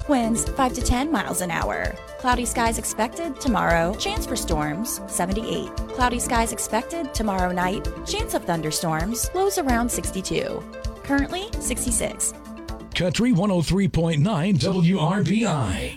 Winds 5 to 10 miles an hour. Cloudy skies expected tomorrow. Chance for storms, 78. Cloudy skies expected tomorrow night. Chance of thunderstorms, lows around 62. Currently 66. Country 103.9 WRBI.